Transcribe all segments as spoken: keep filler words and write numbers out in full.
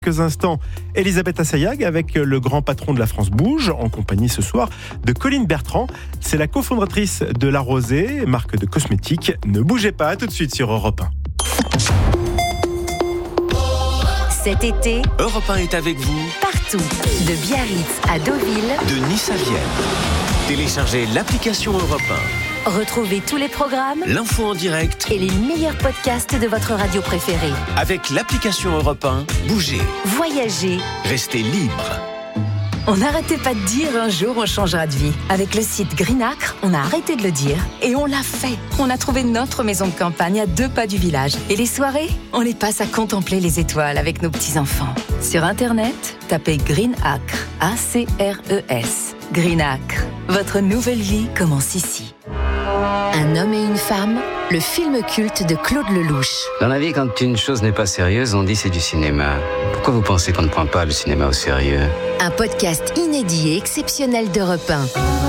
Quelques instants, Elisabeth Assayag avec le grand patron de la France Bouge, en compagnie ce soir de Colline Bertrand. C'est la cofondatrice de La Rosée, marque de cosmétiques. Ne bougez pas, à tout de suite sur Europe un. Cet été, Europe un est avec vous partout, de Biarritz à Deauville, de Nice à Vienne. Téléchargez l'application Europe un. Retrouvez tous les programmes, L'info en direct et les meilleurs podcasts de votre radio préférée. avec l'application Europe un. Bougez, Voyagez. restez libre. On n'arrêtait pas de dire un jour on changera de vie. Avec le site Greenacre, on a arrêté de le dire et on l'a fait. On a trouvé notre maison de campagne à deux pas du village. Et les soirées, on les passe à contempler les étoiles avec nos petits-enfants. Sur Internet, tapez Greenacre, A C R E S. Greenacre, votre nouvelle vie commence ici. Un homme et une femme, le film culte de Claude Lelouch. Dans la vie, quand une chose n'est pas sérieuse, on dit c'est du cinéma. Pourquoi vous pensez qu'on ne prend pas le cinéma au sérieux ? Un podcast inédit et exceptionnel d'Europe un.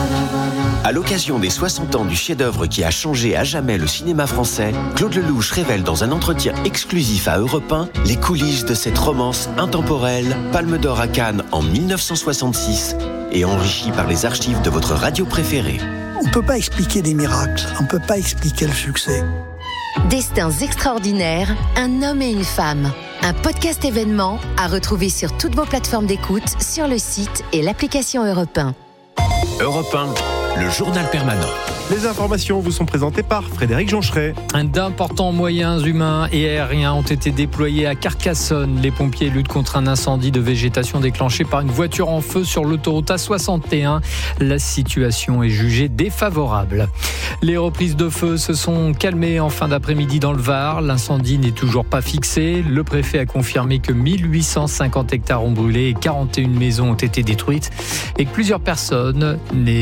À l'occasion des soixante ans du chef-d'œuvre qui a changé à jamais le cinéma français, Claude Lelouch révèle dans un entretien exclusif à Europe un les coulisses de cette romance intemporelle, Palme d'Or à Cannes en dix-neuf cent soixante-six et enrichie par les archives de votre radio préférée. On ne peut pas expliquer des miracles, on ne peut pas expliquer le succès. Destins extraordinaires, un homme et une femme. Un podcast événement à retrouver sur toutes vos plateformes d'écoute, sur le site et l'application Europe un. Europe un, le journal permanent. Les informations vous sont présentées par Frédéric Joncheret. D'importants moyens humains et aériens ont été déployés à Carcassonne. Les pompiers luttent contre un incendie de végétation déclenché par une voiture en feu sur l'autoroute A soixante et un. La situation est jugée défavorable. Les reprises de feu se sont calmées en fin d'après-midi dans le Var. L'incendie n'est toujours pas fixé. Le préfet a confirmé que mille huit cent cinquante hectares ont brûlé et quarante et une maisons ont été détruites et que plusieurs personnes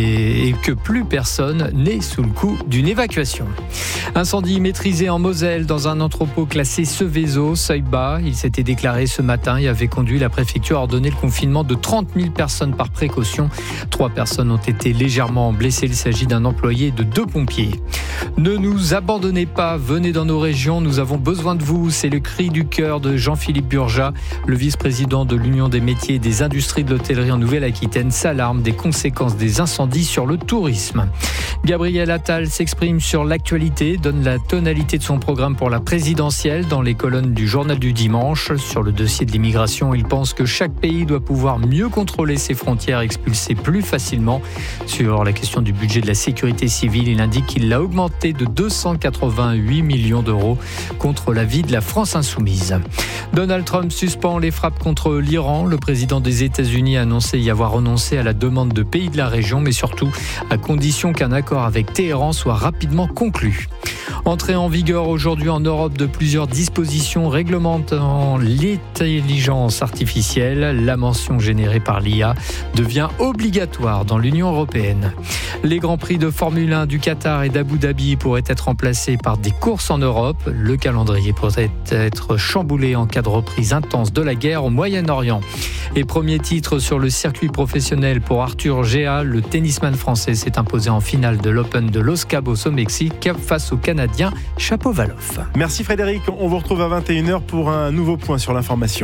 et que plus personne n'est sous le coup d'une évacuation. Incendie maîtrisé en Moselle dans un entrepôt classé Seveso, seuil bas. Il s'était déclaré ce matin et avait conduit la préfecture à ordonner le confinement de trente mille personnes par précaution. Trois personnes ont été légèrement blessées. Il s'agit d'un employé et de deux pompiers. Ne nous abandonnez pas, venez dans nos régions, nous avons besoin de vous. C'est le cri du cœur de Jean-Philippe Burja, le vice-président de l'Union des métiers et des industries de l'hôtellerie en Nouvelle-Aquitaine, s'alarme des conséquences des incendies sur le tourisme. Gabriel Attal s'exprime sur l'actualité, donne la tonalité de son programme pour la présidentielle dans les colonnes du journal du dimanche. Sur le dossier de l'immigration, il pense que chaque pays doit pouvoir mieux contrôler ses frontières, expulser plus facilement. Sur la question du budget de la sécurité civile, il indique qu'il l'a augmenté de deux cent quatre-vingt-huit millions d'euros contre l'avis de la France insoumise. Donald Trump suspend les frappes contre l'Iran. Le président des États-Unis a annoncé y avoir renoncé à la demande de pays de la région, mais surtout à condition qu'un accord avec Téhéran soit rapidement conclu. Entrée en vigueur aujourd'hui en Europe de plusieurs dispositions réglementant l'intelligence artificielle. La mention générée par l'I A devient obligatoire dans l'Union européenne. Les Grands Prix de Formule un du Qatar et d'Abu Dhabi pourraient être remplacés par des courses en Europe. Le calendrier pourrait être chamboulé en cas de reprise intense de la guerre au Moyen-Orient. Et premier titre sur le circuit professionnel pour Arthur Géa. Le tennisman français s'est imposé en finale de l'Open de Los Cabos au Mexique face au Canadien Shapovalov. Merci Frédéric, on vous retrouve à vingt et une heures pour un nouveau point sur l'information.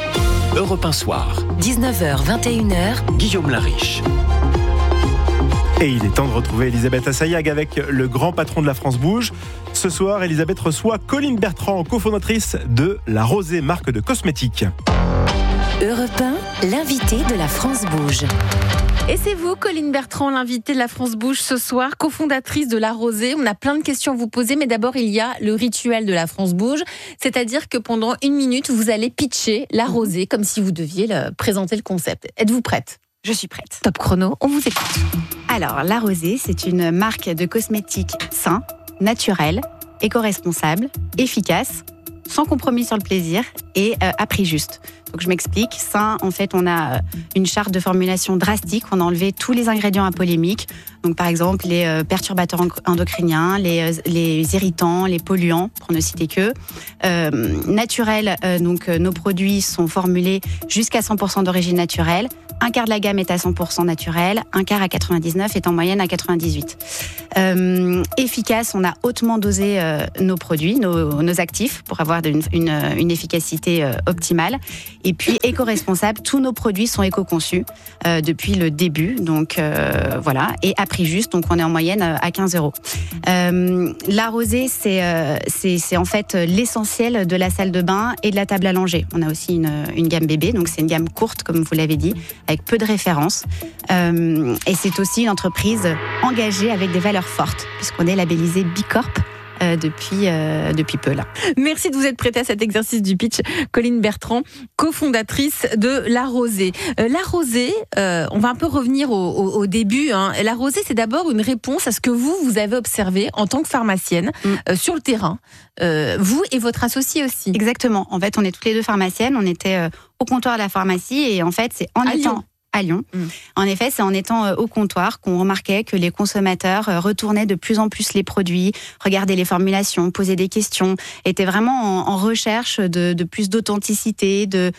Europe un soir, dix-neuf heures vingt et une heures. Guillaume Lariche. Et il est temps de retrouver Elisabeth Assayag avec le grand patron de la France Bouge. Ce soir, Elisabeth reçoit Colline Bertrand, cofondatrice de La Rosée, marque de cosmétiques. Europe un, l'invité de la France Bouge. Et c'est vous, Colline Bertrand, l'invitée de la France Bouge ce soir, cofondatrice de La Rosée. On a plein de questions à vous poser, mais d'abord, il y a le rituel de la France Bouge. C'est-à-dire que pendant une minute, vous allez pitcher La Rosée, comme si vous deviez le, présenter le concept. Êtes-vous prête ? Je suis prête. Top chrono, on vous écoute. Alors, La Rosée, c'est une marque de cosmétiques sains, naturels, éco-responsables, efficaces, sans compromis sur le plaisir et euh, à prix juste. Donc je m'explique. Sain, en fait, on a euh, une charte de formulation drastique. On a enlevé tous les ingrédients apolémiques. Donc par exemple, les euh, perturbateurs endocriniens, les, euh, les irritants, les polluants, pour ne citer que. Euh, naturel, euh, donc euh, nos produits sont formulés jusqu'à cent pour cent d'origine naturelle, Un quart de la gamme est à cent pour cent naturel, un quart à quatre-vingt-dix-neuf est en moyenne à quatre-vingt-dix-huit. Euh, efficace, on a hautement dosé euh, nos produits, nos, nos actifs, pour avoir une, une, une efficacité euh, optimale. Et puis éco-responsable, tous nos produits sont éco-conçus euh, depuis le début. Donc euh, voilà, et à prix juste, donc on est en moyenne à quinze euros. Euh, la rosée, c'est, euh, c'est, c'est en fait l'essentiel de la salle de bain et de la table à langer. On a aussi une, une gamme bébé, donc c'est une gamme courte, comme vous l'avez dit, avec peu de références. Euh, et c'est aussi une entreprise engagée avec des valeurs fortes, puisqu'on est labellisé Bicorp euh, depuis, euh, depuis peu là. Merci de vous être prêtée à cet exercice du pitch. Colline Bertrand, cofondatrice de La Rosée. Euh, La Rosée, euh, on va un peu revenir au, au, au début. Hein. La Rosée, c'est d'abord une réponse à ce que vous, vous avez observé en tant que pharmacienne mm. euh, sur le terrain. Euh, vous et votre associé aussi. Exactement. En fait, on est toutes les deux pharmaciennes. On était euh, au comptoir de la pharmacie et en fait, c'est en à étant... Lyon. À Lyon. Mmh. En effet, c'est en étant euh, au comptoir qu'on remarquait que les consommateurs euh, retournaient de plus en plus les produits, regardaient les formulations, posaient des questions, étaient vraiment en, en recherche de, de plus d'authenticité, de,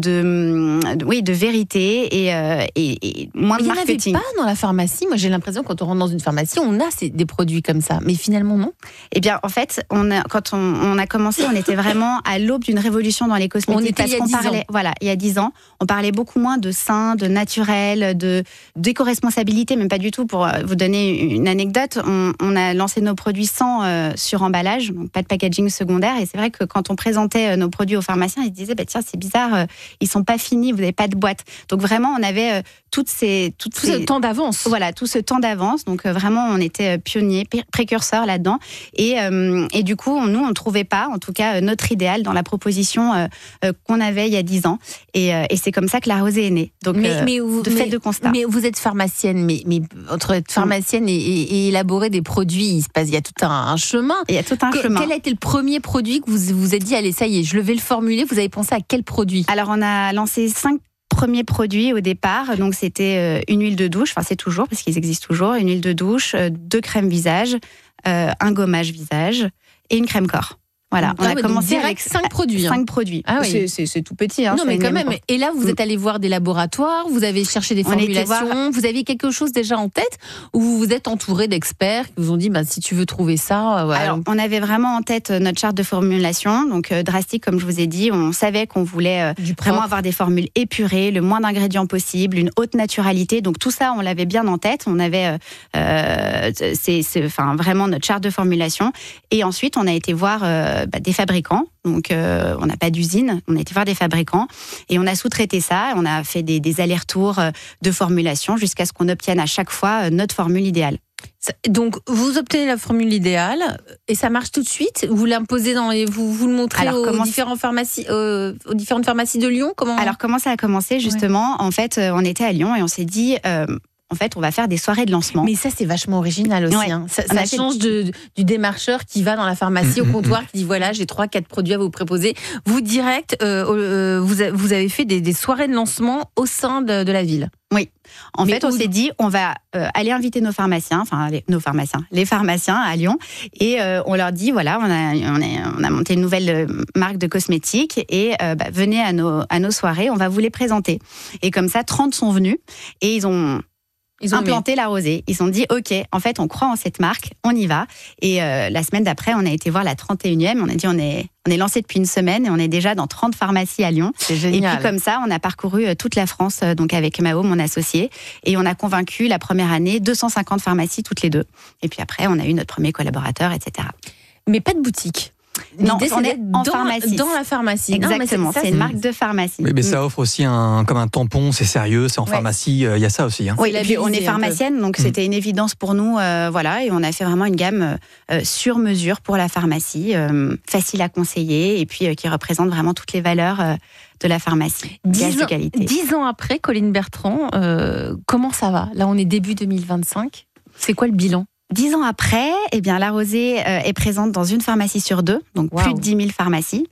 de, de, oui, de vérité et, euh, et, et moins mais de marketing. Il n'y en avait pas dans la pharmacie. Moi, j'ai l'impression que quand on rentre dans une pharmacie, on a ces, des produits comme ça. Mais finalement, non. Eh bien, en fait, on a, quand on, on a commencé, on était vraiment à l'aube d'une révolution dans les cosmétiques. On était parce il y a qu'on dix parlait, ans. Voilà, il y a dix ans, on parlait beaucoup moins de sain, de naturel, de d'éco-responsabilité, même pas du tout. Pour vous donner une anecdote, on, on a lancé nos produits sans euh, suremballage, donc pas de packaging secondaire. Et c'est vrai que quand on présentait nos produits aux pharmaciens, ils se disaient bah, tiens, c'est bizarre, euh, ils sont pas finis, vous n'avez pas de boîte. Donc vraiment, on avait euh, toutes ces toutes tout ces... ce temps d'avance. Voilà, tout ce temps d'avance. Donc euh, vraiment, on était pionniers, précurseurs là-dedans. Et euh, et du coup, nous, on ne trouvait pas, en tout cas, notre idéal dans la proposition euh, euh, qu'on avait il y a dix ans. Et, euh, et c'est comme ça que La Rosée est née. Donc mais, euh, mais vous, de mais, fait de constat. Mais vous êtes pharmacienne, mais, mais entre être pharmacienne et, et, et élaborer des produits, il se passe, il y a tout un, un chemin. Il y a tout un que, chemin. Quel a été le premier produit que vous vous êtes dit, allez, ça y est, je vais le formuler. Vous avez pensé à quel produit? Alors, on a lancé cinq premiers produits au départ. Donc, c'était une huile de douche, enfin, c'est toujours, parce qu'ils existent toujours, une huile de douche, deux crèmes visage, euh, un gommage visage et une crème corps. Voilà, ah on a ouais, commencé avec cinq produits. Cinq hein. produits. Ah oui. c'est, c'est, c'est tout petit. Hein, non, mais quand même. Pour... Et là, vous êtes allé voir des laboratoires, vous avez cherché des on formulations, voir... vous aviez quelque chose déjà en tête, ou vous vous êtes entouré d'experts qui vous ont dit, bah, si tu veux trouver ça. Voilà. Alors, on avait vraiment en tête notre charte de formulation, donc euh, drastique, comme je vous ai dit. On savait qu'on voulait euh, vraiment avoir des formules épurées, le moins d'ingrédients possible, une haute naturalité. Donc tout ça, on l'avait bien en tête. On avait, euh, c'est, c'est, enfin, vraiment notre charte de formulation. Et ensuite, on a été voir euh, bah, des fabricants. Donc, euh, on n'a pas d'usine, on a été voir des fabricants et on a sous-traité ça. On a fait des, des allers-retours de formulation jusqu'à ce qu'on obtienne à chaque fois notre formule idéale. Donc, vous obtenez la formule idéale et ça marche tout de suite. Vous l'imposez dans les, vous, vous le montrez Alors, aux, différents pharmacies, euh, aux différentes pharmacies de Lyon. Comment Alors, comment ça a commencé justement ouais. En fait, on était à Lyon et on s'est dit. Euh, En fait, on va faire des soirées de lancement. Mais ça, c'est vachement original aussi. Ouais. Hein. Ça, ça change de, de, du démarcheur qui va dans la pharmacie mmh, au comptoir, mmh. qui dit voilà, j'ai trois, quatre produits à vous proposer. Vous, direct, euh, euh, vous, a, vous avez fait des, des soirées de lancement au sein de, de la ville. Oui. En Mais fait, on où... s'est dit, on va euh, aller inviter nos pharmaciens, enfin, les, nos pharmaciens, les pharmaciens à Lyon, et euh, on leur dit, voilà, on a, on, est, on a monté une nouvelle marque de cosmétiques, et euh, bah, venez à nos, à nos soirées, on va vous les présenter. Et comme ça, trente sont venus, et ils ont... Ils ont implanté aimé. La Rosée. Ils ont dit, OK, en fait, on croit en cette marque, on y va. Et euh, la semaine d'après, on a été voir la trente et unième. On a dit, on est, on est lancé depuis une semaine et on est déjà dans trente pharmacies à Lyon. C'est génial. Et puis comme ça, on a parcouru toute la France, donc avec Mao, mon associé. Et on a convaincu la première année deux cent cinquante pharmacies toutes les deux. Et puis après, on a eu notre premier collaborateur, et cetera. Mais pas de boutique. Non, on est en dans, pharmacie. Dans la pharmacie. Exactement, non, mais c'est, ça, c'est une marque de pharmacie. Oui, mais ça offre aussi un, comme un tampon, c'est sérieux, c'est en ouais. pharmacie, il euh, y a ça aussi. Hein. Oui, et puis on est pharmacienne, donc mmh. c'était une évidence pour nous, euh, voilà, et on a fait vraiment une gamme euh, sur mesure pour la pharmacie, euh, facile à conseiller, et puis euh, qui représente vraiment toutes les valeurs euh, de la pharmacie. Dix ans, dix ans après, Colline Bertrand, euh, comment ça va ? Là, on est début deux mille vingt-cinq. C'est quoi le bilan ? Dix ans après, eh bien, La Rosée euh, est présente dans une pharmacie sur deux, donc wow. plus de dix mille pharmacies.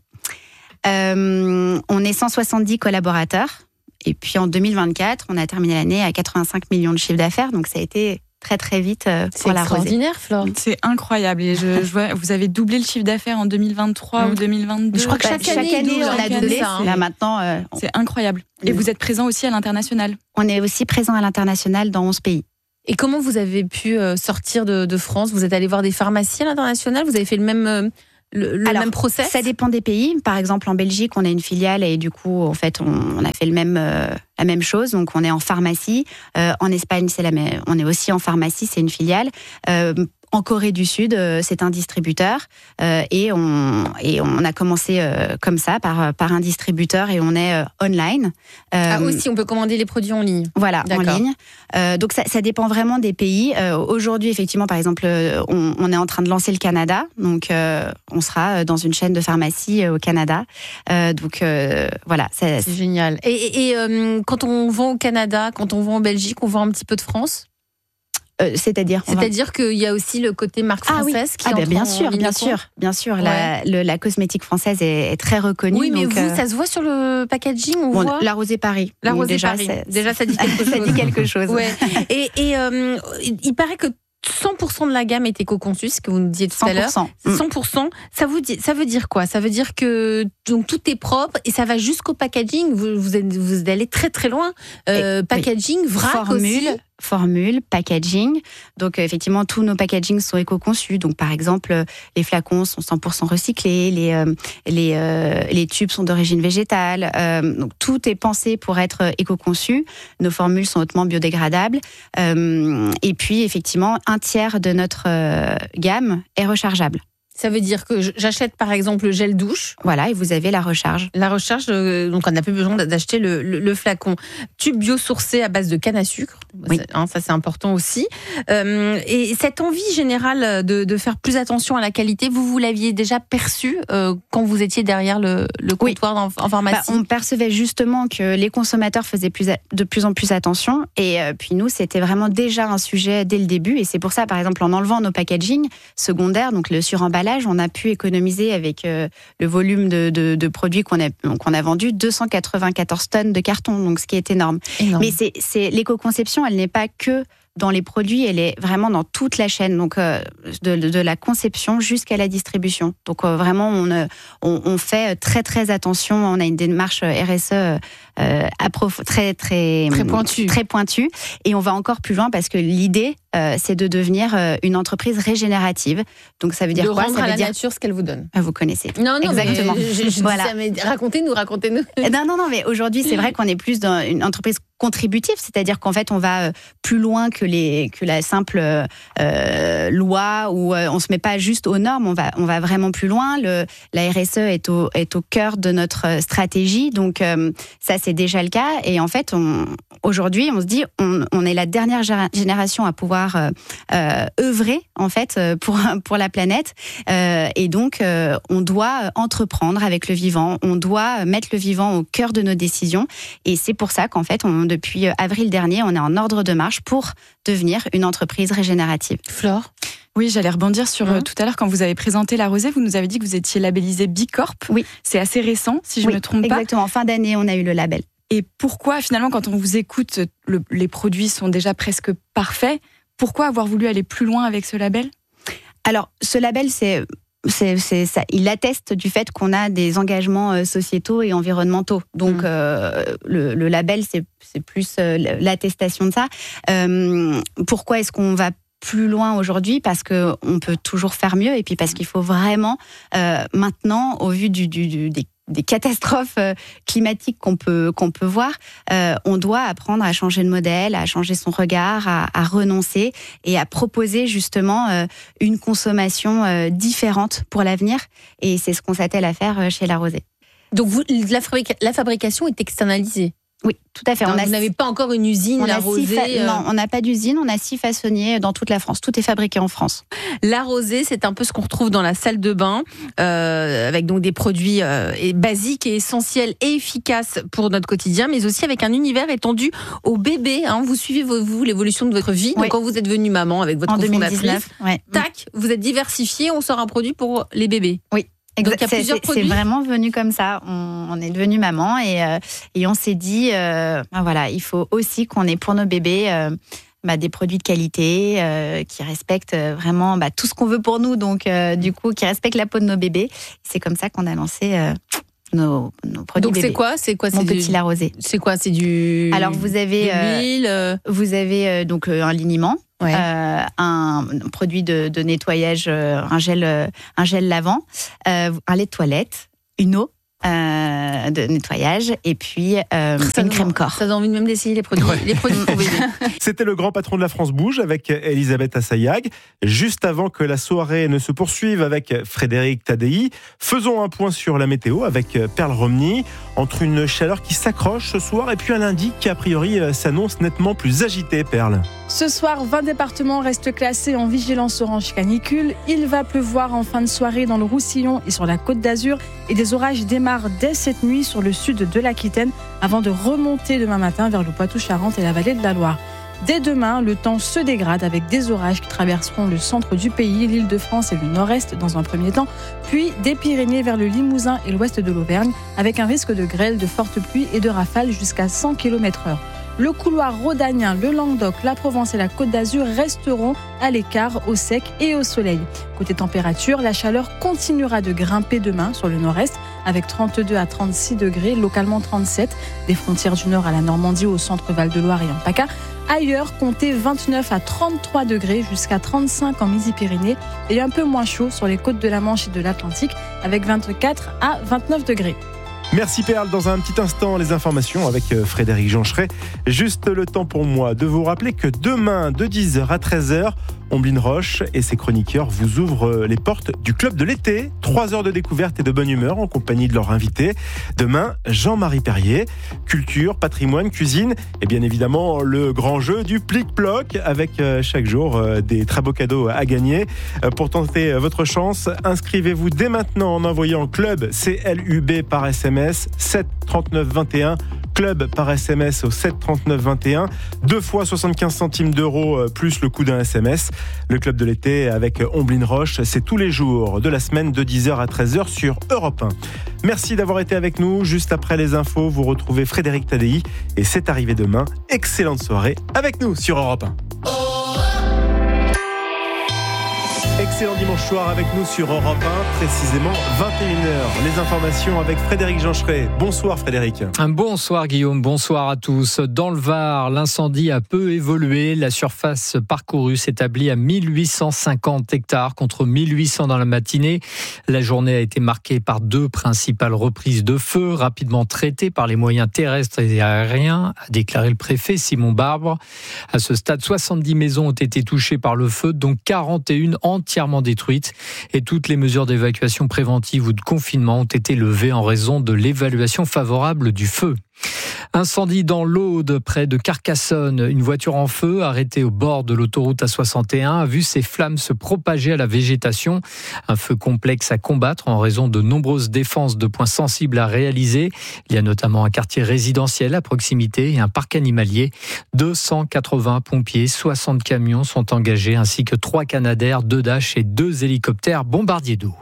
Euh, on est cent soixante-dix collaborateurs. Et puis en deux mille vingt-quatre, on a terminé l'année à quatre-vingt-cinq millions de chiffre d'affaires. Donc ça a été très très vite euh, C'est pour la rosée. extraordinaire, Flore. C'est incroyable. Et je, je vois, vous avez doublé le chiffre d'affaires en deux mille vingt-trois Mmh. ou deux mille vingt-deux. Je crois que Bah, chaque, chaque année, année, double, on a chaque doublé. année, ça, hein. Là maintenant, euh, on- C'est incroyable. Et Mmh. vous êtes présent aussi à l'international. on est aussi présent à l'international dans onze pays. Et comment vous avez pu euh, sortir de, de France? Vous êtes allé voir des pharmacies à l'international? Vous avez fait le même, euh, le, le Alors, même process? Ça dépend des pays. Par exemple, en Belgique, on a une filiale et du coup, en fait, on, on a fait le même, euh, la même chose. Donc, on est en pharmacie. Euh, en Espagne, c'est la même. On est aussi en pharmacie, c'est une filiale. Euh, En Corée du Sud, euh, c'est un distributeur euh, et, on, et on a commencé euh, comme ça, par, par un distributeur et on est euh, online. Euh, Ah, aussi, on peut commander les produits en ligne. Voilà, en D'accord. ligne. Euh, donc ça, ça dépend vraiment des pays. Euh, Aujourd'hui, effectivement, par exemple, euh, on, on est en train de lancer le Canada. Donc, euh, on sera dans une chaîne de pharmacie euh, au Canada. Euh, donc, euh, voilà. Ça, C'est génial. Et, et, et, euh, quand on vend au Canada, quand on vend en Belgique, on vend un petit peu de France? euh, c'est-à-dire, on va- C'est-à-dire qu'il y a aussi le côté marque Ah oui. française qui Ah ben, entre bien en sûr, ligne bien de compte. sûr, bien sûr. La, le- la cosmétique française est, est très reconnue. Oui, mais donc, vous, euh, ça se voit sur le packaging, on bon, voit la Rosée Paris. La Donc, Rosée déjà, Paris. c'est- Déjà, ça dit quelque ça chose. dit quelque chose. Ouais. Et, et euh, il paraît que cent pour cent de la gamme est éco-conçue, ce que vous nous disiez tout à l'heure. cent pour cent. cent pour cent, ça, vous dit, ça veut dire quoi? Ça veut dire que donc, tout est propre et ça va jusqu'au packaging. Vous, vous, êtes- vous allez très très loin. Euh, Et- packaging, oui. vrac formule, aussi. formule, packaging. Donc euh, effectivement, tous nos packagings sont éco-conçus. Donc par exemple, euh, les flacons sont cent pour cent recyclés, les euh, les euh, les tubes sont d'origine végétale. Euh, donc tout est pensé pour être euh, éco-conçu. Nos formules sont hautement biodégradables. Euh, et puis effectivement, un tiers de notre euh, gamme est rechargeable. Ça veut dire que j'achète par exemple le gel douche. Voilà, et vous avez la recharge. La recharge, euh, donc on n'a plus besoin d'acheter le, le, le flacon. Tube biosourcé à base de canne à sucre, Oui. C'est- hein, ça c'est important aussi. Euh, et cette envie générale de, de faire plus attention à la qualité, vous vous l'aviez déjà perçue euh, quand vous étiez derrière le, le Oui. comptoir en, en pharmacie? Bah, on percevait justement que les consommateurs faisaient plus a- de plus en plus attention. Et euh, puis nous, c'était vraiment déjà un sujet dès le début. Et c'est pour ça, par exemple, en enlevant nos packaging secondaires, donc le suremballage, on a pu économiser avec euh, le volume de, de, de produits qu'on a, qu'on a vendu deux cent quatre-vingt-quatorze tonnes de carton, donc ce qui est énorme. Énorme. Mais c'est, c'est l'éco-conception, elle n'est pas que dans les produits, elle est vraiment dans toute la chaîne, donc euh, de, de la conception jusqu'à la distribution. Donc euh, vraiment, on, euh, on, on fait très très attention. On a une démarche R S E euh, approf- très très Très pointue. très pointue, et on va encore plus loin parce que l'idée, euh, c'est de devenir euh, une entreprise régénérative. Donc ça veut dire de quoi? rendre Ça à veut la dire nature ce qu'elle vous donne. Ah, vous connaissez. Non, non, Exactement. mais je, je dis Voilà. ça, mais racontez-nous, racontez-nous. Non, non, non, mais aujourd'hui, c'est vrai qu'on est plus dans une entreprise contributive, c'est-à-dire qu'en fait, on va euh, plus loin que, les, que la simple euh, loi où euh, on se met pas juste aux normes, on va, on va vraiment plus loin. Le, la R S E est au, est au cœur de notre stratégie, donc euh, ça, c'est déjà le cas. Et en fait, on, aujourd'hui, on se dit, on, on est la dernière géra- génération à pouvoir euh, euh, œuvrer, en fait, euh, pour, pour la planète. Euh, et donc, euh, on doit entreprendre avec le vivant, on doit mettre le vivant au cœur de nos décisions. Et c'est pour ça qu'en fait, on, depuis avril dernier, on est en ordre de marche pour devenir une entreprise régénérative. Flore? Oui, j'allais rebondir sur Mmh. euh, tout à l'heure quand vous avez présenté la Rosée, vous nous avez dit que vous étiez labellisé Bicorp. Oui. C'est assez récent, si je ne Oui, me trompe pas. Exactement. En fin d'année, on a eu le label. Et pourquoi, finalement, quand on vous écoute, le- les produits sont déjà presque parfaits, pourquoi avoir voulu aller plus loin avec ce label? Alors, ce label, c'est c'est, c'est ça. Il atteste du fait qu'on a des engagements euh, sociétaux et environnementaux. Donc, Mmh. euh, le, le label, c'est, c'est plus euh, l'attestation de ça. Euh, pourquoi est-ce qu'on va plus loin aujourd'hui? Parce que on peut toujours faire mieux, et puis parce qu'il faut vraiment euh, maintenant, au vu du, du, du des des catastrophes euh, climatiques qu'on peut qu'on peut voir, euh, on doit apprendre à changer de modèle, à changer son regard, à, à renoncer et à proposer justement euh, une consommation euh, différente pour l'avenir. Et c'est ce qu'on s'attelle à faire euh, chez La Rosée. Donc vous, la, fabrica- la fabrication est externalisée. Oui, tout à fait. Alors, on a vous n'avez pas encore une usine, on La a six Rosée. fa- euh, Non, on n'a pas d'usine, on a six façonniers dans toute la France. Tout est fabriqué en France. La Rosée, c'est un peu ce qu'on retrouve dans la salle de bain, euh, avec donc des produits euh, et basiques et essentiels et efficaces pour notre quotidien, mais aussi avec un univers étendu aux bébés. Hein. Vous suivez vous, vous, l'évolution de votre vie. Oui. Donc quand vous êtes devenue maman avec votre En deux mille cofondatrice, dix-neuf, ouais. tac, vous êtes diversifié, on sort un produit pour les bébés. Oui. Donc, il y a C'est- plusieurs c'est- produits. C'est vraiment venu comme ça. On, on est devenu maman et, euh, et on s'est dit, euh, ben voilà, il faut aussi qu'on ait pour nos bébés euh, bah, des produits de qualité euh, qui respectent vraiment bah, tout ce qu'on veut pour nous, donc euh, du coup qui respectent la peau de nos bébés. C'est comme ça qu'on a lancé euh, nos, nos produits donc bébés. c'est quoi, c'est quoi, Mon c'est petit du... lait rosé. C'est quoi, c'est du. Alors vous avez de l'huile. Euh... Vous avez euh, donc euh, un liniment, ouais. euh, un produit de, de nettoyage, euh, un gel, euh, un gel lavant, euh, un lait de toilette, une eau. Euh, de nettoyage et puis euh, une crème corps. Ça donne envie de même d'essayer les produits, ouais. les produits pour bébé. C'était le grand patron de la France Bouge avec Elisabeth Assayag. Juste avant que la soirée ne se poursuive avec Frédéric Tadei, faisons un point sur la météo avec Perle Romney. Entre une chaleur qui s'accroche ce soir et puis un lundi qui a priori s'annonce nettement plus agité, Perle. Ce soir, vingt départements restent classés en vigilance orange canicule. Il va pleuvoir en fin de soirée dans le Roussillon et sur la Côte d'Azur. Et des orages démarrent dès cette nuit sur le sud de l'Aquitaine avant de remonter demain matin vers le Poitou-Charentes et la vallée de la Loire. Dès demain, le temps se dégrade avec des orages qui traverseront le centre du pays, l'Île-de-France et le nord-est dans un premier temps, puis des Pyrénées vers le Limousin et l'ouest de l'Auvergne avec un risque de grêle, de fortes pluies et de rafales jusqu'à cent kilomètres heure. Le couloir rhodanien, le Languedoc, la Provence et la Côte d'Azur resteront à l'écart au sec et au soleil. Côté température, la chaleur continuera de grimper demain sur le nord-est avec trente-deux à trente-six degrés, localement trente-sept, des frontières du nord à la Normandie, au centre Val-de-Loire et en PACA. Ailleurs, comptez vingt-neuf à trente-trois degrés jusqu'à trente-cinq en Midi-Pyrénées et un peu moins chaud sur les côtes de la Manche et de l'Atlantique avec vingt-quatre à vingt-neuf degrés. Merci Perle, dans un petit instant les informations avec Frédéric Joncheret. Juste le temps pour moi de vous rappeler que demain de dix heures à treize heures, Omblin Roche et ses chroniqueurs vous ouvrent les portes du Club de l'été. Trois heures de découverte et de bonne humeur en compagnie de leurs invités. Demain, Jean-Marie Perrier, culture, patrimoine, cuisine et bien évidemment le grand jeu du plic-ploc avec chaque jour des très beaux cadeaux à gagner. Pour tenter votre chance, inscrivez-vous dès maintenant en envoyant club C L U B par S M S sept trente-neuf vingt et un. Club par S M S au sept trente-neuf vingt et un, deux fois soixante-quinze centimes d'euros plus le coût d'un S M S. Le Club de l'été avec Omblin Roche, c'est tous les jours de la semaine de dix heures à treize heures sur Europe un. Merci d'avoir été avec nous. Juste après les infos, vous retrouvez Frédéric Tadei et c'est arrivé demain. Excellente soirée avec nous sur Europe un. Excellent dimanche soir avec nous sur Europe un, précisément vingt et une heures. Les informations avec Frédéric Joncheret. Bonsoir Frédéric. Un bonsoir Guillaume, bonsoir à tous. Dans le Var, l'incendie a peu évolué. La surface parcourue s'établit à mille huit cent cinquante hectares contre mille huit cents dans la matinée. La journée a été marquée par deux principales reprises de feu, rapidement traitées par les moyens terrestres et aériens, a déclaré le préfet Simon Barbre. À ce stade, soixante-dix maisons ont été touchées par le feu, dont quarante et une entièrement détruites et toutes les mesures d'évacuation préventive ou de confinement ont été levées en raison de l'évaluation favorable du feu. Incendie dans l'Aude, près de Carcassonne. Une voiture en feu, arrêtée au bord de l'autoroute A soixante et un, a vu ses flammes se propager à la végétation. Un feu complexe à combattre en raison de nombreuses défenses de points sensibles à réaliser. Il y a notamment un quartier résidentiel à proximité et un parc animalier. deux cent quatre-vingts pompiers, soixante camions sont engagés, ainsi que trois Canadair, deux Dash et deux hélicoptères bombardiers d'eau.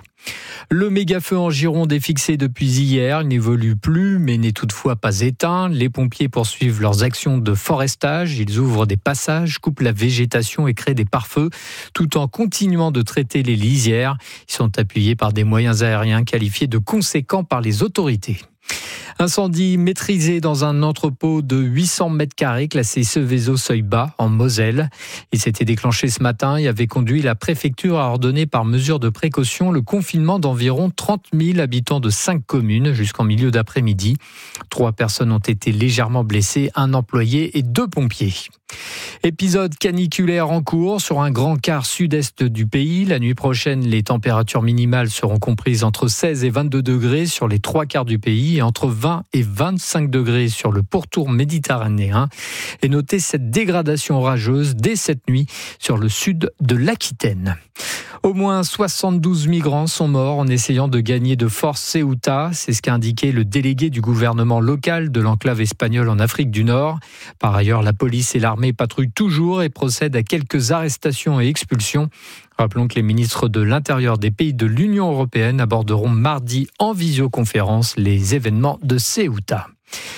Le méga-feu en Gironde est fixé depuis hier. Il n'évolue plus, mais n'est toutefois pas éteint. Les pompiers poursuivent leurs actions de forestage. Ils ouvrent des passages, coupent la végétation et créent des pare-feux, tout en continuant de traiter les lisières. Ils sont appuyés par des moyens aériens qualifiés de conséquents par les autorités. Incendie maîtrisé dans un entrepôt de huit cents mètres carrés classé Seveso-Seuil-Bas en Moselle. Il s'était déclenché ce matin et avait conduit la préfecture à ordonner par mesure de précaution le confinement d'environ trente mille habitants de cinq communes jusqu'en milieu d'après-midi. Trois personnes ont été légèrement blessées, un employé et deux pompiers. Épisode caniculaire en cours sur un grand quart sud-est du pays. La nuit prochaine, les températures minimales seront comprises entre seize et vingt-deux degrés sur les trois quarts du pays et entre vingt et vingt-cinq degrés sur le pourtour méditerranéen. Et notez cette dégradation orageuse dès cette nuit sur le sud de l'Aquitaine. Au moins soixante-douze migrants sont morts en essayant de gagner de force Ceuta. C'est ce qu'a indiqué le délégué du gouvernement local de l'enclave espagnole en Afrique du Nord. Par ailleurs, la police et l'armée patrouillent toujours et procèdent à quelques arrestations et expulsions. Rappelons que les ministres de l'Intérieur des pays de l'Union européenne aborderont mardi en visioconférence les événements de Ceuta.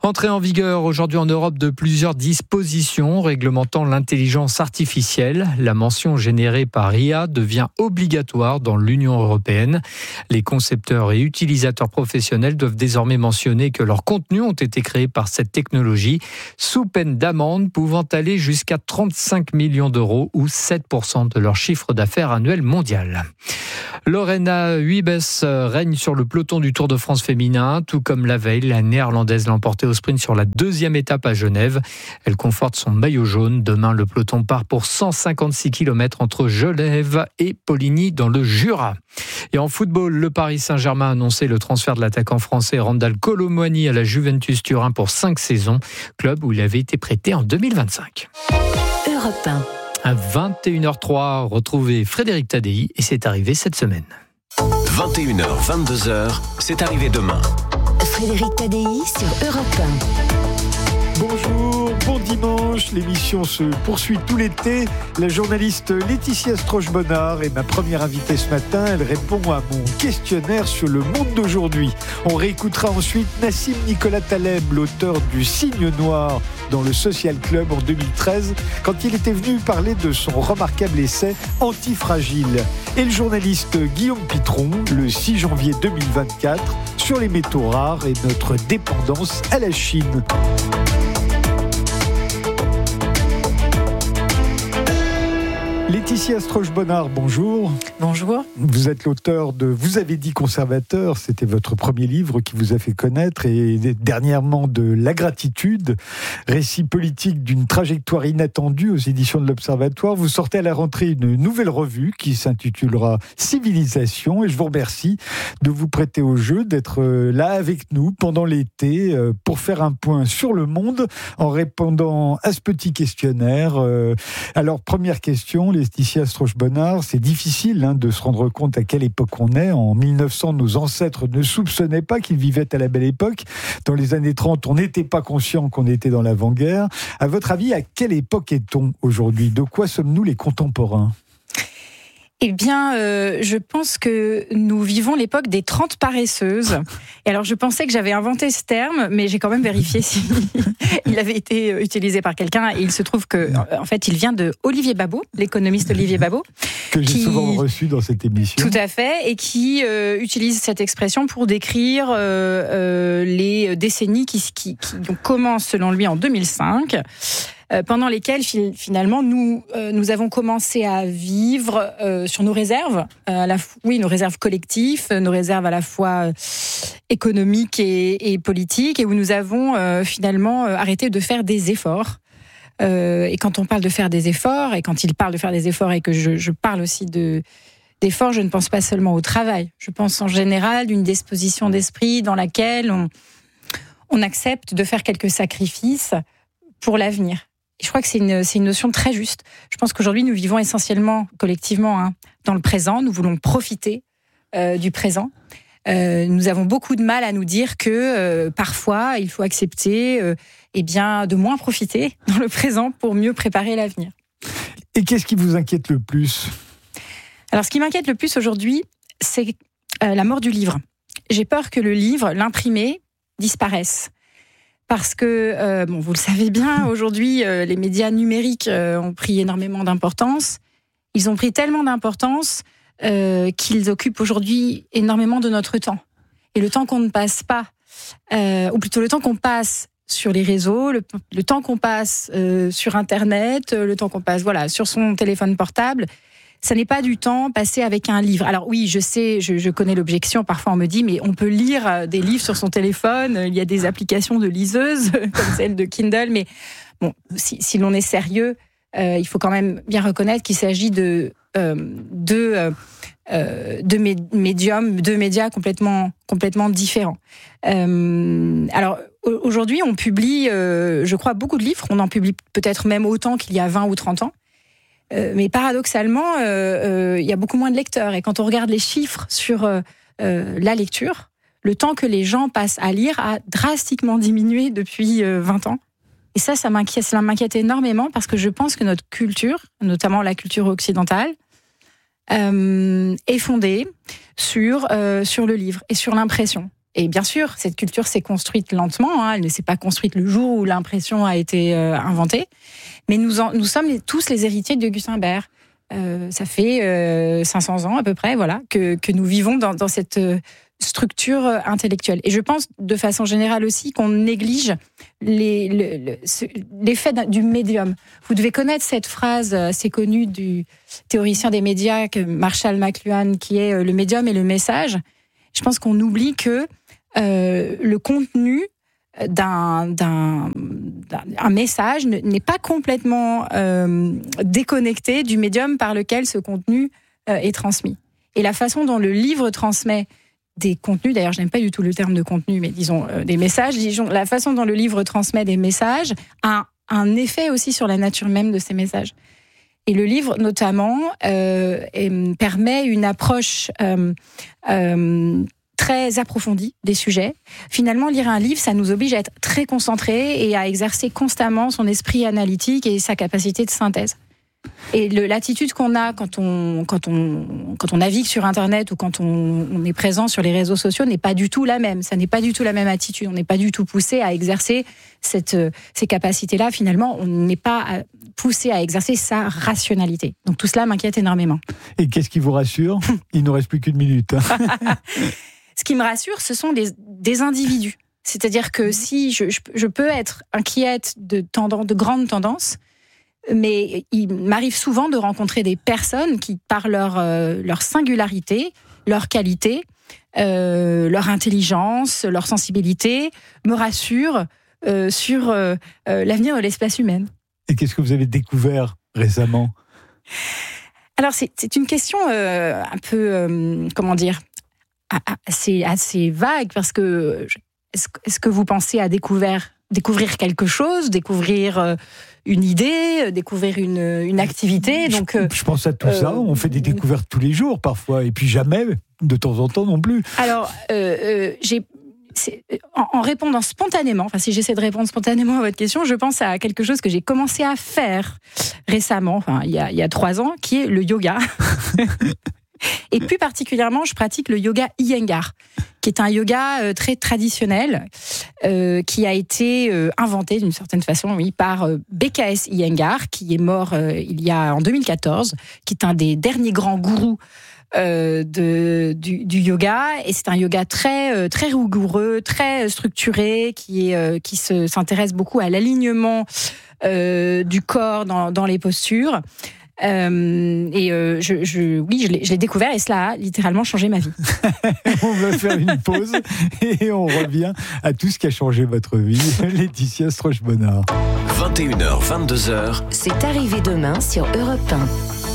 Entrée en vigueur aujourd'hui en Europe de plusieurs dispositions réglementant l'intelligence artificielle. La mention générée par I A devient obligatoire dans l'Union européenne. Les concepteurs et utilisateurs professionnels doivent désormais mentionner que leurs contenus ont été créés par cette technologie, sous peine d'amende pouvant aller jusqu'à trente-cinq millions d'euros ou sept pour cent de leur chiffre d'affaires annuel mondial. Lorena Wiebes règne sur le peloton du Tour de France féminin, tout comme la veille, la néerlandaise l'a emporté au sprint sur la deuxième étape à Genève. Elle conforte son maillot jaune. Demain, le peloton part pour cent cinquante-six kilomètres entre Genève et Poligny dans le Jura. Et en football, le Paris Saint-Germain a annoncé le transfert de l'attaquant français Randal Kolo Muani à la Juventus Turin pour cinq saisons, club où il avait été prêté en deux mille vingt-cinq. Europe un. À vingt et une heures trois, retrouvez Frédéric Tadei et c'est arrivé cette semaine. vingt et une heures, vingt-deux heures, c'est arrivé demain. Frédéric Tadei sur Europe un. Bonjour, bon dimanche, l'émission se poursuit tout l'été. La journaliste Laetitia Stroche-Bonnard est ma première invitée ce matin. Elle répond à mon questionnaire sur le monde d'aujourd'hui. On réécoutera ensuite Nassim Nicolas Taleb, l'auteur du Cygne Noir dans le Social Club en deux mille treize, quand il était venu parler de son remarquable essai Antifragile. Et le journaliste Guillaume Pitron, le six janvier deux mille vingt-quatre, sur les métaux rares et notre dépendance à la Chine. Laetitia Stroche-Bonnard, bonjour. Bonjour. Vous êtes l'auteur de Vous avez dit conservateur, c'était votre premier livre qui vous a fait connaître, et dernièrement de La gratitude, récit politique d'une trajectoire inattendue aux éditions de l'Observatoire. Vous sortez à la rentrée une nouvelle revue qui s'intitulera Civilisation, et je vous remercie de vous prêter au jeu, d'être là avec nous pendant l'été pour faire un point sur le monde en répondant à ce petit questionnaire. Alors, première question, Laetitia Stroche-Bonnard, c'est difficile hein, de se rendre compte à quelle époque on est. En mille neuf cents, nos ancêtres ne soupçonnaient pas qu'ils vivaient à la belle époque. Dans les années trente, on n'était pas conscient qu'on était dans l'avant-guerre. À votre avis, à quelle époque est-on aujourd'hui ? De quoi sommes-nous les contemporains ? Eh bien, euh, je pense que nous vivons l'époque des trente paresseuses. Et alors, je pensais que j'avais inventé ce terme, mais j'ai quand même vérifié s'il avait été utilisé par quelqu'un. Et il se trouve que, en fait, il vient de Olivier Babot, l'économiste Olivier Babot. Que j'ai qui, souvent reçu dans cette émission. Tout à fait, et qui euh, utilise cette expression pour décrire euh, euh, les décennies qui, qui, qui commencent, selon lui, en deux mille cinq. Pendant lesquelles finalement nous euh, nous avons commencé à vivre euh, sur nos réserves, euh, à la f- oui nos réserves collectives, nos réserves à la fois euh, économiques et, et politiques, et où nous avons euh, finalement euh, arrêté de faire des efforts. Euh, et quand on parle de faire des efforts, et quand il parle de faire des efforts, et que je, je parle aussi de d'efforts, je ne pense pas seulement au travail. Je pense en général d'une disposition d'esprit dans laquelle on on accepte de faire quelques sacrifices pour l'avenir. Et je crois que c'est une, c'est une notion très juste. Je pense qu'aujourd'hui, nous vivons essentiellement, collectivement, hein, dans le présent. Nous voulons profiter euh, du présent. Euh, nous avons beaucoup de mal à nous dire que euh, parfois, il faut accepter euh, eh bien, de moins profiter dans le présent pour mieux préparer l'avenir. Et qu'est-ce qui vous inquiète le plus ? Alors, ce qui m'inquiète le plus aujourd'hui, c'est euh, la mort du livre. J'ai peur que le livre, l'imprimé, disparaisse. Parce que, euh, bon, vous le savez bien, aujourd'hui, euh, les médias numériques euh, ont pris énormément d'importance. Ils ont pris tellement d'importance euh, qu'ils occupent aujourd'hui énormément de notre temps. Et le temps qu'on ne passe pas, euh, ou plutôt le temps qu'on passe sur les réseaux, le, le temps qu'on passe euh, sur Internet, le temps qu'on passe voilà, sur son téléphone portable, ça n'est pas du temps passé avec un livre. Alors oui, je sais, je, je connais l'objection. Parfois, on me dit, mais on peut lire des livres sur son téléphone. Il y a des applications de liseuses, comme celle de Kindle. Mais bon, si, si l'on est sérieux, euh, il faut quand même bien reconnaître qu'il s'agit de euh, de euh, de médiums, de médias complètement complètement différents. Euh, alors aujourd'hui, on publie, euh, je crois, beaucoup de livres. On en publie peut-être même autant qu'il y a vingt ou trente ans. Euh, mais paradoxalement, euh, euh, il y a beaucoup moins de lecteurs. Et quand on regarde les chiffres sur euh, euh, la lecture, le temps que les gens passent à lire a drastiquement diminué depuis euh, vingt ans. Et ça, ça m'inquiète, ça m'inquiète énormément parce que je pense que notre culture, notamment la culture occidentale, euh, est fondée sur, euh, sur le livre et sur l'impression. Et bien sûr, cette culture s'est construite lentement. Hein, elle ne s'est pas construite le jour où l'impression a été euh, inventée. Mais nous, en, nous sommes les, tous les héritiers d'Augustin Bert. Euh, ça fait euh, cinq cents ans à peu près, voilà, que, que nous vivons dans, dans cette structure intellectuelle. Et je pense, de façon générale aussi, qu'on néglige les, le, le, ce, l'effet du médium. Vous devez connaître cette phrase assez connue du théoricien des médias, Marshall McLuhan, qui est « le médium et le message ». Je pense qu'on oublie que euh, le contenu d'un, d'un, d'un un message n'est pas complètement euh, déconnecté du médium par lequel ce contenu euh, est transmis. Et la façon dont le livre transmet des contenus, d'ailleurs je n'aime pas du tout le terme de contenu, mais disons euh, des messages, disons, la façon dont le livre transmet des messages a un effet aussi sur la nature même de ces messages. Et le livre, notamment, euh, et, permet une approche euh, euh, très approfondie des sujets. Finalement, lire un livre, ça nous oblige à être très concentrés et à exercer constamment son esprit analytique et sa capacité de synthèse. Et le, l'attitude qu'on a quand on, quand on, quand on navigue sur Internet ou quand on, on est présent sur les réseaux sociaux n'est pas du tout la même. Ça n'est pas du tout la même attitude. On n'est pas du tout poussé à exercer cette, ces capacités-là. Finalement, on n'est pas poussé à exercer sa rationalité. Donc tout cela m'inquiète énormément. Et qu'est-ce qui vous rassure ? Il ne reste plus qu'une minute. Ce qui me rassure, ce sont des, des individus. C'est-à-dire que si je, je, je peux être inquiète de, tendance, de grandes tendances, mais il m'arrive souvent de rencontrer des personnes qui, par leur, euh, leur singularité, leur qualité, euh, leur intelligence, leur sensibilité, me rassurent euh, sur euh, euh, l'avenir de l'espèce humaine. Et qu'est-ce que vous avez découvert récemment ? Alors, c'est, c'est une question euh, un peu, euh, comment dire, assez, assez vague, parce que est-ce, est-ce que vous pensez à découvrir, découvrir quelque chose, découvrir euh, une idée, découvrir une, une activité. Donc, je, je pense à tout euh, ça. On fait des découvertes tous les jours parfois, et puis jamais de temps en temps non plus. Alors, euh, euh, j'ai, c'est, en, en répondant spontanément, enfin si j'essaie de répondre spontanément à votre question, je pense à quelque chose que j'ai commencé à faire récemment, enfin il y a, il y a trois ans, qui est le yoga. Et plus particulièrement, je pratique le yoga Iyengar, qui est un yoga euh, très traditionnel, euh, qui a été euh, inventé d'une certaine façon, oui, par euh, B K S Iyengar, qui est mort euh, il y a en deux mille quatorze, qui est un des derniers grands gourous euh, de, du, du yoga. Et c'est un yoga très euh, très rigoureux, très structuré, qui est euh, qui se s'intéresse beaucoup à l'alignement euh, du corps dans, dans les postures. Euh, et euh, je, je, oui, je l'ai, je l'ai découvert et cela a littéralement changé ma vie. On va faire une pause et on revient à tout ce qui a changé votre vie. Laetitia Stroche-Bonnard. vingt et une heures, vingt-deux heures. C'est arrivé demain sur Europe un.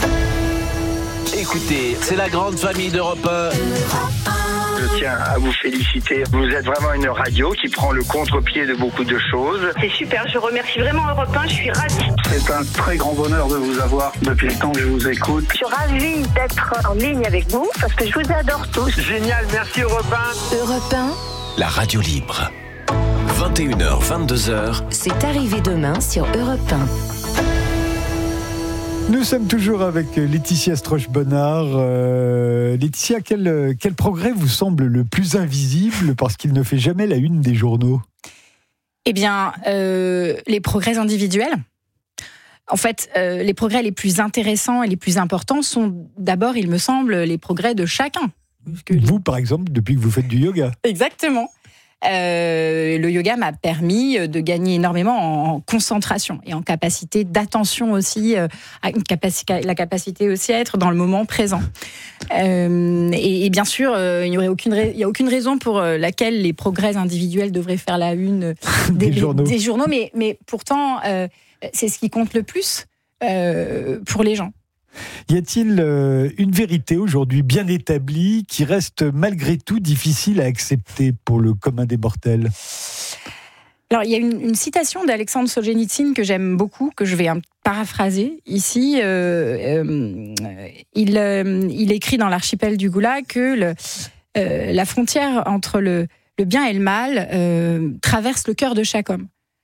Écoutez, c'est la grande famille d'Europe un. Je tiens à vous féliciter. Vous êtes vraiment une radio qui prend le contre-pied de beaucoup de choses. C'est super, je remercie vraiment Europe un, je suis ravie. C'est un très grand bonheur de vous avoir depuis le temps que je vous écoute. Je suis ravie d'être en ligne avec vous parce que je vous adore tous. Génial, merci Europe un. Europe un. La radio libre. vingt et une heures, vingt-deux heures. C'est arrivé demain sur Europe un. Nous sommes toujours avec Laetitia Stroche-Bonnard. Euh, Laetitia, quel, quel progrès vous semble le plus invisible parce qu'il ne fait jamais la une des journaux ? Eh bien, euh, les progrès individuels. En fait, euh, les progrès les plus intéressants et les plus importants sont d'abord, il me semble, les progrès de chacun. Vous, par exemple, depuis que vous faites du yoga. Exactement. Euh, le yoga m'a permis de gagner énormément en concentration et en capacité d'attention aussi, euh, une capacité, la capacité aussi à être dans le moment présent. Euh, et, et bien sûr, euh, il n'y aurait aucune, il y a aucune raison pour laquelle les progrès individuels devraient faire la une des, des, journaux. des journaux, mais, mais pourtant, euh, c'est ce qui compte le plus euh, pour les gens. Y a-t-il une vérité aujourd'hui bien établie qui reste malgré tout difficile à accepter pour le commun des mortels ? Alors, il y a une, une citation d'Alexandre Solzhenitsyn que j'aime beaucoup, que je vais un, paraphraser ici. Euh, euh, il, euh, il écrit dans l'Archipel du Goulag que le, euh, la frontière entre le, le bien et le mal euh, traverse le cœur de chaque homme.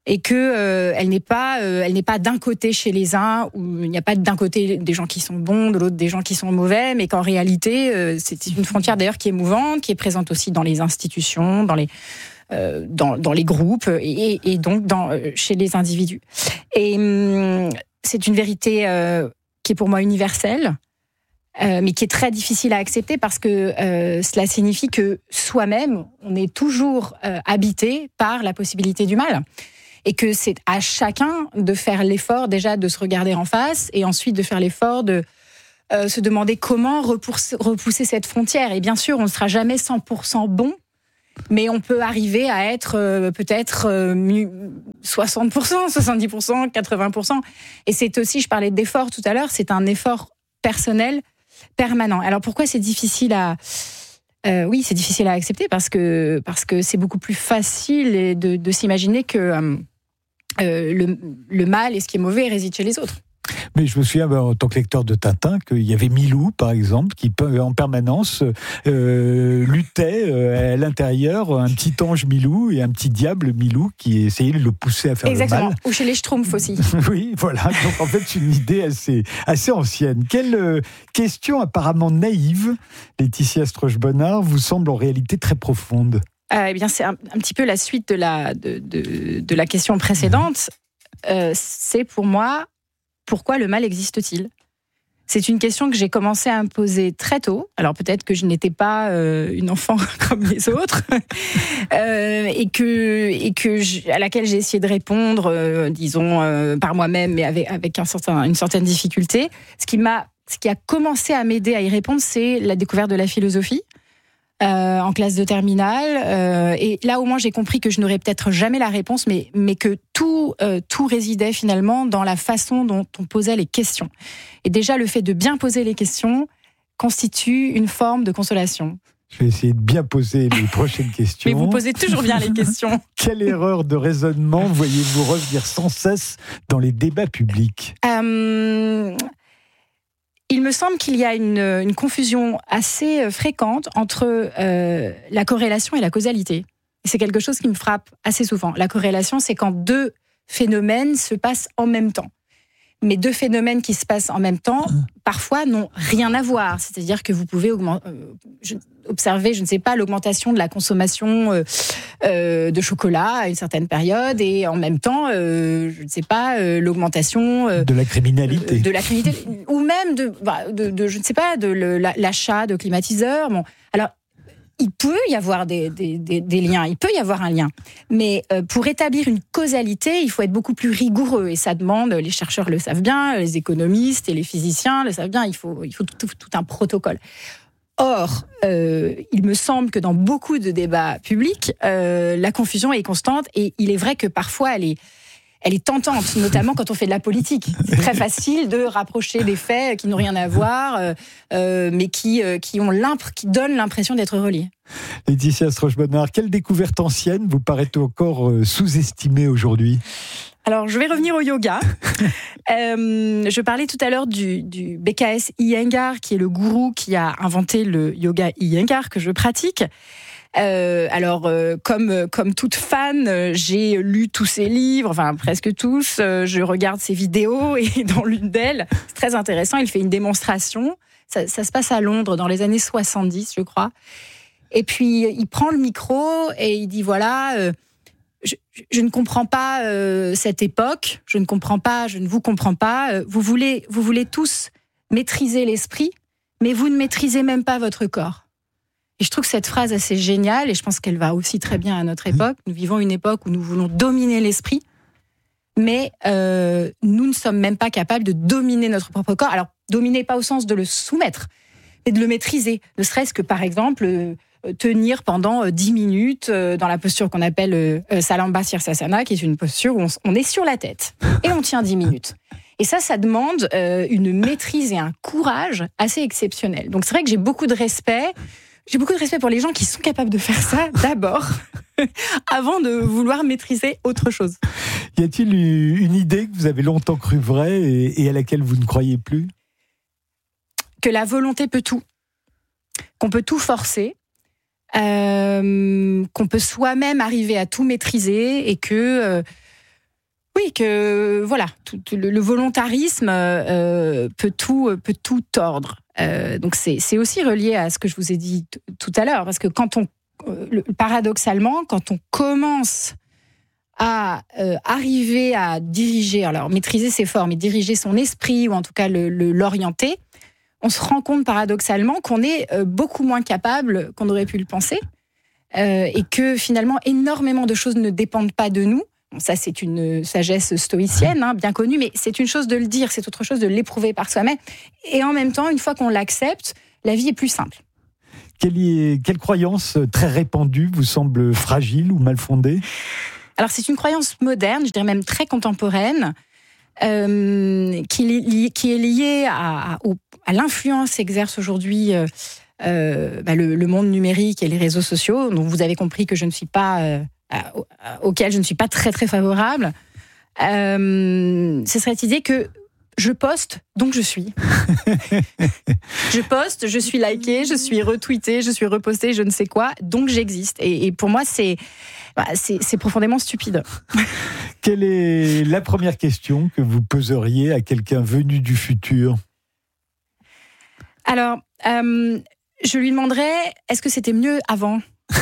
et que euh, elle n'est pas, euh, elle n'est pas d'un côté chez les uns où il n'y a pas d'un côté des gens qui sont bons, de l'autre des gens qui sont mauvais, mais qu'en réalité euh, c'est une frontière d'ailleurs qui est mouvante, qui est présente aussi dans les institutions, dans les euh, dans, dans les groupes et, et donc dans euh, chez les individus. Et hum, c'est une vérité euh, qui est pour moi universelle. Euh, mais qui est très difficile à accepter parce que euh, cela signifie que soi-même, on est toujours euh, habité par la possibilité du mal. Et que c'est à chacun de faire l'effort déjà de se regarder en face et ensuite de faire l'effort de euh, se demander comment repousser, repousser cette frontière. Et bien sûr, on ne sera jamais cent pour cent bon, mais on peut arriver à être euh, peut-être euh, soixante pour cent, soixante-dix pour cent, quatre-vingts pour cent. Et c'est aussi, je parlais d'effort tout à l'heure, c'est un effort personnel permanent. Alors pourquoi c'est difficile à euh, oui c'est difficile à accepter parce que parce que c'est beaucoup plus facile de, de s'imaginer que euh, le, le mal et ce qui est mauvais réside chez les autres. Mais je me souviens, en tant que lecteur de Tintin, qu'il y avait Milou, par exemple, qui en permanence euh, luttait euh, à l'intérieur, un petit ange Milou et un petit diable Milou qui essayait de le pousser à faire Exactement. le mal. Ou chez les Schtroumpfs aussi. Oui, voilà. Donc en fait, c'est une idée assez, assez ancienne. Quelle euh, question apparemment naïve, Laetitia Stroche-Bonnard, vous semble en réalité très profonde? euh, Eh bien, c'est un, un petit peu la suite de la, de, de, de la question précédente. Euh, c'est pour moi... Pourquoi le mal existe-t-il ? C'est une question que j'ai commencé à me poser très tôt. Alors peut-être que je n'étais pas euh, une enfant comme les autres, euh, et que et que je, à laquelle j'ai essayé de répondre, euh, disons euh, par moi-même, mais avec avec un certain, une certaine difficulté. Ce qui m'a, ce qui a commencé à m'aider à y répondre, c'est la découverte de la philosophie. Euh, en classe de terminale, euh, et là au moins j'ai compris que je n'aurais peut-être jamais la réponse, mais, mais que tout, euh, tout résidait finalement dans la façon dont on posait les questions. Et déjà le fait de bien poser les questions constitue une forme de consolation. Je vais essayer de bien poser les prochaines questions. Mais vous posez toujours bien les questions. Quelle erreur de raisonnement voyez-vous revenir sans cesse dans les débats publics ? euh... Il me semble qu'il y a une, une confusion assez fréquente entre euh, la corrélation et la causalité. Et c'est quelque chose qui me frappe assez souvent. La corrélation, c'est quand deux phénomènes se passent en même temps. Mais deux phénomènes qui se passent en même temps, parfois, n'ont rien à voir. C'est-à-dire que vous pouvez augmenter, euh, je, observer, je ne sais pas, l'augmentation de la consommation euh, euh, de chocolat à une certaine période et en même temps, euh, je ne sais pas, euh, l'augmentation... Euh, de la criminalité. Euh, de la criminalité, ou même de, bah, de, de, je ne sais pas, de le, l'achat de climatiseurs. Bon, alors... Il peut y avoir des, des, des, des liens, il peut y avoir un lien. Mais euh, pour établir une causalité, il faut être beaucoup plus rigoureux. Et ça demande, les chercheurs le savent bien, les économistes et les physiciens le savent bien, il faut, il faut tout, tout un protocole. Or, euh, il me semble que dans beaucoup de débats publics, euh, la confusion est constante. Et il est vrai que parfois, elle est... Elle est tentante, notamment quand on fait de la politique. C'est très facile de rapprocher des faits qui n'ont rien à voir, euh, euh, mais qui, euh, qui, ont qui donnent l'impression d'être reliés. Laetitia Stroche-Bonnard, quelle découverte ancienne vous paraît encore euh, sous-estimée aujourd'hui ? Alors, je vais revenir au yoga. euh, je parlais tout à l'heure du, du B K S Iyengar, qui est le gourou qui a inventé le yoga Iyengar que je pratique. Euh, alors, euh, comme comme toute fan, euh, j'ai lu tous ses livres, enfin presque tous. Euh, je regarde ses vidéos et dans l'une d'elles, c'est très intéressant. Il fait une démonstration. Ça, ça se passe à Londres dans les années soixante-dix, je crois. Et puis il prend le micro et il dit voilà, euh, je, je ne comprends pas euh, cette époque. Je ne comprends pas. Je ne vous comprends pas. Euh, vous voulez vous voulez tous maîtriser l'esprit, mais vous ne maîtrisez même pas votre corps. Et je trouve cette phrase assez géniale et je pense qu'elle va aussi très bien à notre époque. Nous vivons une époque où nous voulons dominer l'esprit, mais euh, nous ne sommes même pas capables de dominer notre propre corps. Alors, dominer pas au sens de le soumettre, mais de le maîtriser. Ne serait-ce que, par exemple, euh, tenir pendant dix minutes euh, dans la posture qu'on appelle euh, Salamba Sirsasana, qui est une posture où on, on est sur la tête et on tient dix minutes. Et ça, ça demande euh, une maîtrise et un courage assez exceptionnels. Donc, c'est vrai que j'ai beaucoup de respect J'ai beaucoup de respect pour les gens qui sont capables de faire ça d'abord, avant de vouloir maîtriser autre chose. Y a-t-il une idée que vous avez longtemps cru vraie et, et à laquelle vous ne croyez plus ? Que la volonté peut tout, qu'on peut tout forcer, euh, qu'on peut soi-même arriver à tout maîtriser et que, euh, Oui, que voilà, tout, tout le, le volontarisme euh, peut tout peut tout tordre. Euh, donc c'est c'est aussi relié à ce que je vous ai dit t- tout à l'heure, parce que quand on euh, le, paradoxalement, quand on commence à euh, arriver à diriger, alors maîtriser ses formes et diriger son esprit, ou en tout cas le, le, l'orienter, on se rend compte paradoxalement qu'on est euh, beaucoup moins capable qu'on aurait pu le penser, euh, et que finalement énormément de choses ne dépendent pas de nous. Bon, ça, c'est une sagesse stoïcienne, hein, bien connue, mais c'est une chose de le dire, c'est autre chose de l'éprouver par soi-même. Et en même temps, une fois qu'on l'accepte, la vie est plus simple. Quelle, est, quelle croyance très répandue vous semble fragile ou mal fondée ? Alors, c'est une croyance moderne, je dirais même très contemporaine, euh, qui, est liée, qui est liée à, à, à l'influence qu'exerce aujourd'hui euh, euh, bah, le, le monde numérique et les réseaux sociaux. Donc, vous avez compris que je ne suis pas... Euh, auquel je ne suis pas très très favorable, euh, c'est cette idée que je poste, donc je suis. Je poste, je suis liké, je suis retweeté, je suis reposté, je ne sais quoi, donc j'existe. Et, et pour moi, c'est, bah, c'est, c'est profondément stupide. Quelle est la première question que vous poseriez à quelqu'un venu du futur ? Alors, euh, je lui demanderais, est-ce que c'était mieux avant ?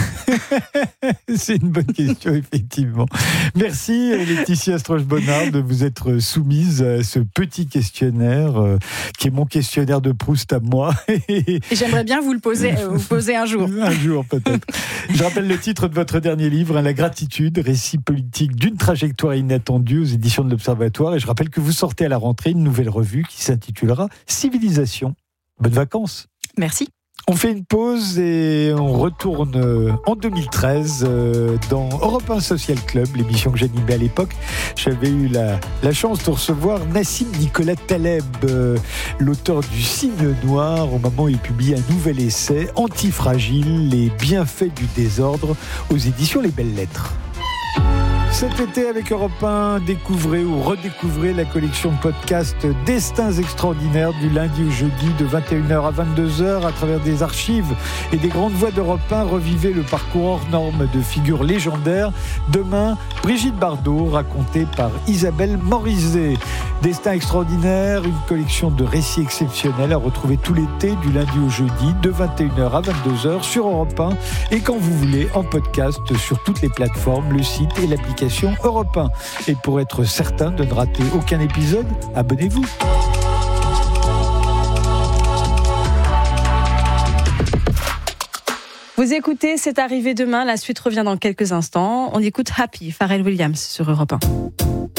C'est une bonne question, effectivement. Merci Laetitia Stroche-Bonnard de vous être soumise à ce petit questionnaire euh, qui est mon questionnaire de Proust à moi. Et j'aimerais bien vous le poser, euh, vous poser un jour. Un jour peut-être. Je rappelle le titre de votre dernier livre, hein, La gratitude, récit politique d'une trajectoire inattendue aux éditions de l'Observatoire. Et je rappelle que vous sortez à la rentrée une nouvelle revue qui s'intitulera Civilisation. Bonnes vacances. Merci. On fait une pause et on retourne en deux mille treize dans Europe un Social Club, l'émission que j'animais à l'époque. J'avais eu la, la chance de recevoir Nassim Nicolas Taleb, l'auteur du Cygne Noir, au moment où il publie un nouvel essai, Antifragile, les bienfaits du désordre, aux éditions Les Belles Lettres. Cet été, avec Europe un, découvrez ou redécouvrez la collection podcast Destins extraordinaires du lundi au jeudi de vingt et une heures à vingt-deux heures à travers des archives et des grandes voix d'Europe un. Revivez le parcours hors norme de figures légendaires. Demain, Brigitte Bardot, racontée par Isabelle Morizet. Destins extraordinaires, une collection de récits exceptionnels à retrouver tout l'été du lundi au jeudi de vingt et une heures à vingt-deux heures sur Europe un et quand vous voulez en podcast sur toutes les plateformes, le site et l'application Europe un. Et pour être certain de ne rater aucun épisode, abonnez-vous. Vous écoutez C'est arrivé demain, la suite revient dans quelques instants. On écoute Happy, Pharrell Williams sur Europe un.